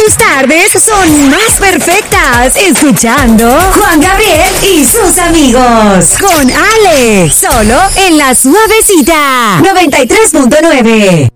Tus tardes son más perfectas escuchando Juan Gabriel y sus amigos. Con Ale, solo en La Suavecita 93.9.